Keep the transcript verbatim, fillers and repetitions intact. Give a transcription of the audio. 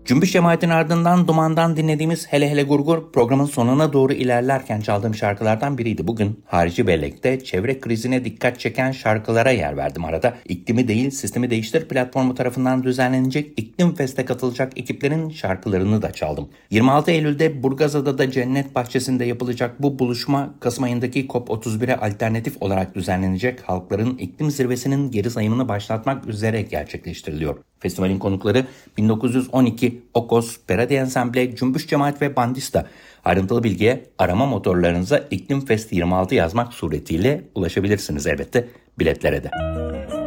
Cümbüş Cemaat'in ardından Duman'dan dinlediğimiz Hele Hele Gurgur programın sonuna doğru ilerlerken çaldığım şarkılardan biriydi. Bugün harici bellekte çevre krizine dikkat çeken şarkılara yer verdim arada. İklimi değil Sistemi Değiştir platformu tarafından düzenlenecek İklim Fest'e katılacak ekiplerin şarkılarını da çaldım. yirmi altı Eylül'de Burgazada'da Cennet Bahçesi'nde yapılacak bu buluşma Kasım ayındaki COP otuz bire alternatif olarak düzenlenecek Halkların İklim Zirvesi'nin geri sayımını başlatmak üzere gerçekleştiriliyor. Festivalin konukları bin dokuz yüz on iki, Okos, Perade Ensemble, Cümbüş Cemaat ve Bandista. Ayrıntılı bilgiye arama motorlarınıza İklim Fest yirmi altı yazmak suretiyle ulaşabilirsiniz elbette biletlere de.